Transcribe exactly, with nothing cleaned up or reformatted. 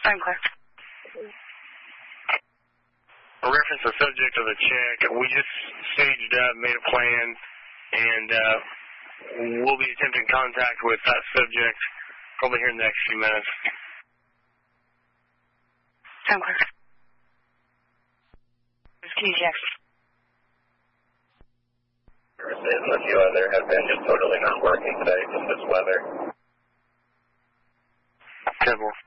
I'm clear. In reference to the subject of the check, we just staged up, made a plan, and uh, we'll be attempting contact with that subject probably here in the next few minutes. I'm clear. Key check. And a few other have been just totally not working today from this weather. Ten more.